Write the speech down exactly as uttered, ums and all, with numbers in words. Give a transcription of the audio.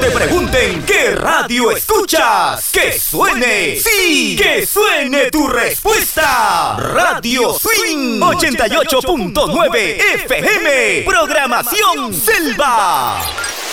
te pregunten qué radio escuchas, ¡que suene! ¡Sí! ¡Que suene tu respuesta! Radio Swing ochenta y ocho punto nueve F M. Programación Selva.